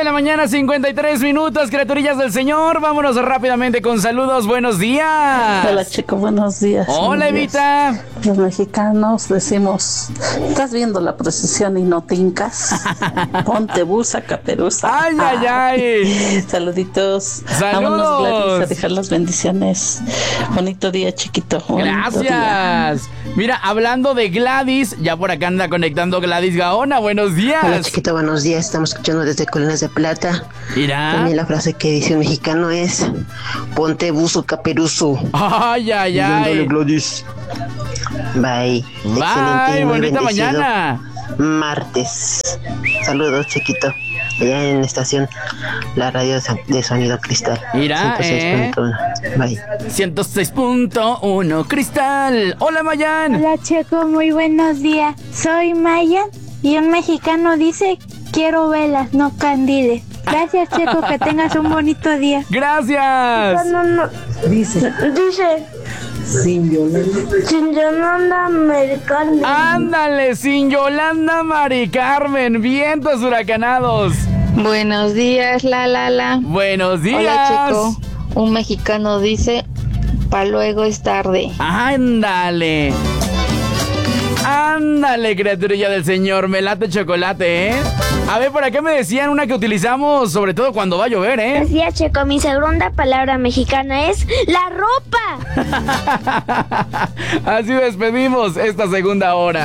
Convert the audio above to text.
la mañana, 53 minutos, criaturillas del Señor. Vámonos rápidamente con saludos. Buenos días. Hola, chico, buenos días. Hola, Evita. Los mexicanos decimos, estás viendo la procesión y no te hincas. Ponte busa, caperuza. Ay, ay, ay. Saluditos. Saludos. Vámonos, Gladys, a dejar las bendiciones. Bonito día, chiquito. Bonito día. Gracias. Mira, hablando de Gladys, ya por acá anda conectando Gladys Gaona. Buenos días. Hola, chiquito, buenos días. Estamos escuchando desde Colinas de Plata. Mira. También la frase que dice un mexicano es: ponte buzo, caperuzo. Ay, ay, Ándale, ay. Gladys. Bye. Bye, y muy bonita bendecido mañana. martes. Saludos, chiquito. Allá en la estación, la radio de Sonido Cristal. Mira, 106.1. Bye. 106.1 Cristal. Hola, Mayan. Hola, Checo, muy buenos días. Soy Mayan y un mexicano dice: quiero velas, no candiles. Gracias, Checo, que tengas un bonito día. Gracias. No. Dice, sin Yolanda Americana. Ándale, sin Yolanda Mari Carmen. Vientos huracanados. Buenos días, la. Buenos días. Hola, Checo. Un mexicano dice: pa' luego es tarde. Ándale. Ándale, criaturilla del Señor. Me late chocolate, ¿eh? A ver, por acá me decían una que utilizamos sobre todo cuando va a llover, ¿eh? Decía, Checo, mi segunda palabra mexicana es la ropa. Así despedimos esta segunda hora.